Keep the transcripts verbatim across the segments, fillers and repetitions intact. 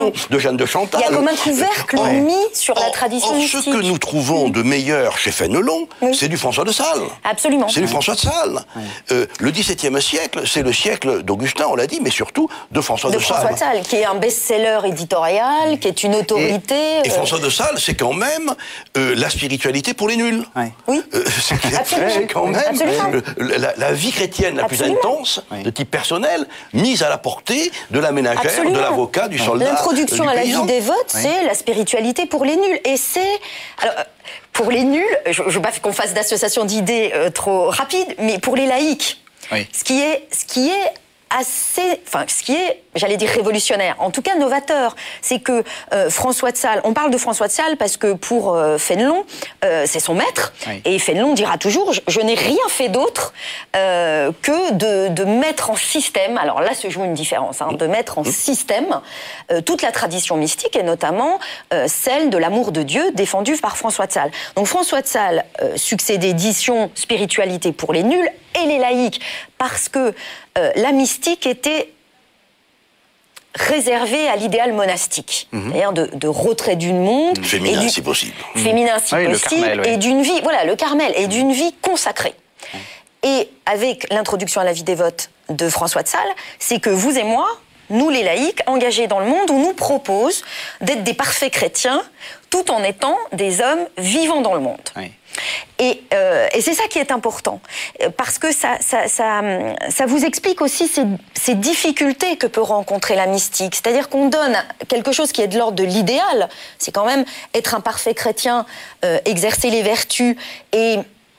de Jeanne de Chantal. Il y a comme un couvercle or, mis sur or, la tradition or, mystique. Ce que nous trouvons de meilleur chez Fénelon, oui. c'est du François de Sales. Absolument. C'est du François de Sales. Oui. Euh, le dix-septième siècle, c'est le siècle d'Augustin, on l'a dit, mais surtout de François de, de Sales. François de Sales, qui est un best-seller éditorial, qui est une autorité. Et, et François de Sales, c'est quand même euh, la spiritualité pour les nuls. Oui. oui. Euh, c'est quand même euh, la, la vie chrétienne la Absolument. plus intense, oui. de type personnel, mise à la portée de la ménagère, Absolument. de l'avocat, du soldat. L'introduction à la vie dévote, oui. c'est la spiritualité pour les nuls. Et c'est... Alors, pour les nuls, je ne veux pas qu'on fasse d'association d'idées euh, trop rapide, mais pour les laïcs, oui. ce qui est... Ce qui est assez, enfin, ce qui est, j'allais dire révolutionnaire, en tout cas novateur, c'est que euh, François de Sales, on parle de François de Sales parce que pour euh, Fénelon, euh, c'est son maître, oui. et Fénelon dira toujours, je, je n'ai rien fait d'autre euh, que de, de mettre en système, alors là se joue une différence, hein, de mettre en système euh, toute la tradition mystique, et notamment euh, celle de l'amour de Dieu défendue par François de Sales. Donc François de Sales, euh, succès d'édition, spiritualité pour les nuls, et les laïcs, parce que euh, la mystique était réservée à l'idéal monastique, mmh. c'est-à-dire de, de retrait du monde, mmh. féminin du, si possible, féminin si oui, possible, Carmel, oui. et d'une vie, voilà, le Carmel, et d'une vie consacrée. Mmh. Et avec l'introduction à la vie dévote de François de Sales, c'est que vous et moi, nous les laïcs, engagés dans le monde, on nous propose d'être des parfaits chrétiens, tout en étant des hommes vivant dans le monde. Oui. Et, euh, et c'est ça qui est important, parce que ça, ça, ça, ça vous explique aussi ces, ces difficultés que peut rencontrer la mystique. C'est-à-dire qu'on donne quelque chose qui est de l'ordre de l'idéal, c'est quand même être un parfait chrétien, euh, exercer les vertus et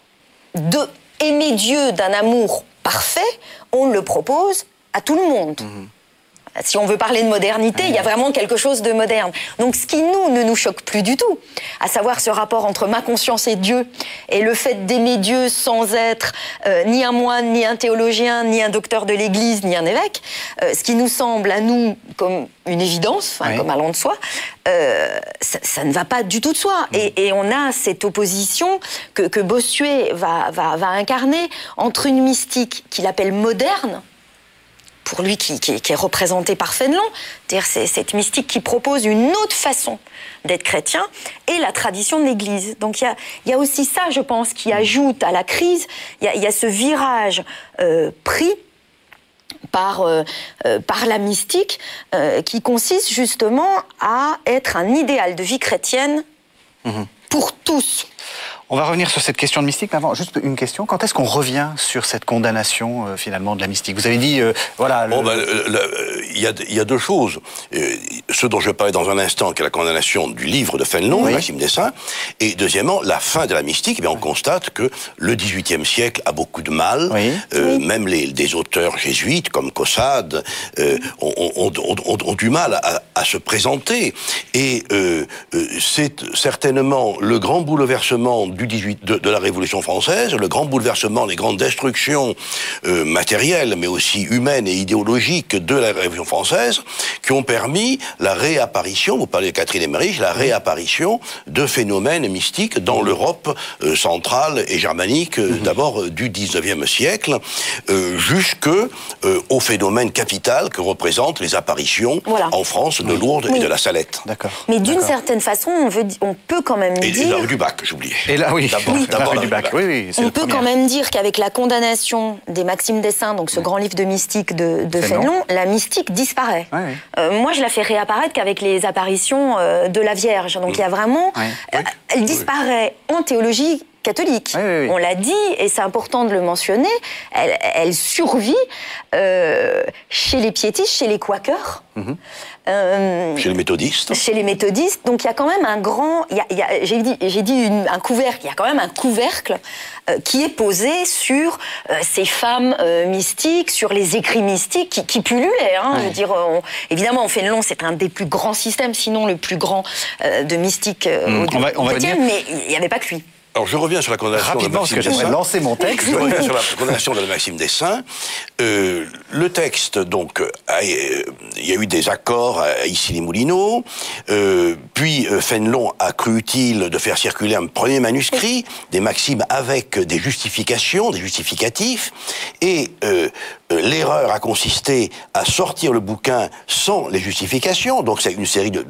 de aimer Dieu d'un amour parfait, on le propose à tout le monde. Mmh. Si on veut parler de modernité, il y a vraiment quelque chose de moderne. Donc ce qui, nous, ne nous choque plus du tout, à savoir ce rapport entre ma conscience et Dieu, et le fait d'aimer Dieu sans être euh, ni un moine, ni un théologien, ni un docteur de l'Église, ni un évêque, euh, ce qui nous semble à nous comme une évidence, oui. comme allant de soi, euh, ça, ça ne va pas du tout de soi. Mmh. Et, et on a cette opposition que, que Bossuet va, va, va incarner entre une mystique qu'il appelle moderne, pour lui qui, qui, qui est représenté par Fénelon, c'est-à-dire c'est cette mystique qui propose une autre façon d'être chrétien, et la tradition de l'Église. Donc il y a, y a aussi ça, je pense, qui ajoute à la crise, il y, y a ce virage euh, pris par, euh, euh, par la mystique, euh, qui consiste justement à être un idéal de vie chrétienne mmh. pour tous. On va revenir sur cette question de mystique, mais avant, juste une question. Quand est-ce qu'on revient sur cette condamnation, euh, finalement, de la mystique? Vous avez dit, euh, voilà... Il le... oh, ben, y, a, y a deux choses. Euh, ce dont je vais parler dans un instant, qui est la condamnation du livre de Fénelon, oui. Maxime Dessein, et deuxièmement, la fin de la mystique. Eh bien, on oui. constate que le dix-huitième siècle a beaucoup de mal. Oui. Euh, oui. Même les, des auteurs jésuites, comme Caussade, euh, ont, ont, ont, ont, ont du mal à, à se présenter. Et euh, euh, c'est certainement le grand bouleversement du dix-huit, de, de la Révolution française, le grand bouleversement, les grandes destructions euh, matérielles, mais aussi humaines et idéologiques de la Révolution française, qui ont permis la réapparition, vous parlez de Catherine Emmerich, la réapparition de phénomènes mystiques dans l'Europe euh, centrale et germanique, euh, mmh. d'abord euh, du dix-neuvième siècle, euh, jusque euh, au phénomène capital que représentent les apparitions voilà. en France de oui. Lourdes oui. et de la Salette. D'accord. Mais d'une D'accord. certaine façon, on, veut, on peut quand même et, dire... Et la rue du Bac, j'oubliais. Et là, oui. D'abord, oui. d'abord la rue du Bac. Oui, oui, on peut première. quand même dire qu'avec la condamnation des Maxime Dessein, donc ce oui. grand livre de mystique de, de Fénelon, la mystique disparaît. Oui, oui. Euh, moi, je la fais réapparaître qu'avec les apparitions euh, de la Vierge. Donc, il y a vraiment... Oui. Euh, elle disparaît oui. en théologie catholique. Oui, oui, oui. On l'a dit, et c'est important de le mentionner, elle, elle survit euh, chez les piétistes, chez les quakers. Mm-hmm. Euh, chez les méthodistes. Chez les méthodistes. Donc il y a quand même un grand... Il y a, il y a, j'ai dit, j'ai dit une, un couvercle. Il y a quand même un couvercle euh, qui est posé sur euh, ces femmes euh, mystiques, sur les écrits mystiques qui, qui pullulaient. Hein, ouais. Je veux dire, on, évidemment, Fénelon, c'est un des plus grands systèmes, sinon le plus grand euh, de mystique euh, mmh, on va, on va dire... mais il n'y avait pas que lui. Alors je reviens sur la condamnation Rapidement, de Maxime parce que j'aimerais Dessein. lancer mon texte. Je reviens sur la condamnation de Maxime Dessein. Euh, le texte, donc, a, euh, il y a eu des accords à, à Issy-les-Moulineaux, euh, puis euh, Fénelon a cru utile de faire circuler un premier manuscrit, des maximes avec des justifications, des justificatifs, et euh, euh, l'erreur a consisté à sortir le bouquin sans les justifications, donc c'est une série de,